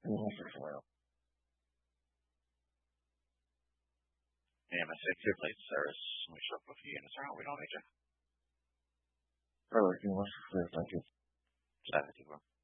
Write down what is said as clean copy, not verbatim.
Well, AMS 6 plate service. We show up a few units around. We don't need you. Perfect. Thank you. 70, bro.